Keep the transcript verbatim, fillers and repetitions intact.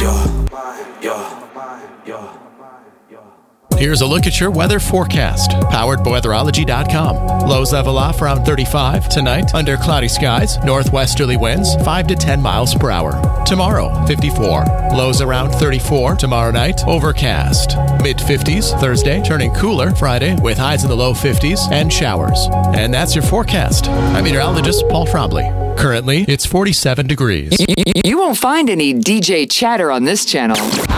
Here's a look at your weather forecast, powered by weatherology dot com. Lows level off around thirty-five. Tonight, under cloudy skies, northwesterly winds five to ten miles per hour. Tomorrow, fifty-four. Lows around thirty-four. Tomorrow night, overcast. mid fifties. Thursday, turning cooler. Friday, with highs in the low fifties and showers. And that's your forecast. I'm meteorologist Paul Trombley. Currently, it's forty-seven degrees. You won't find any D J chatter on this channel.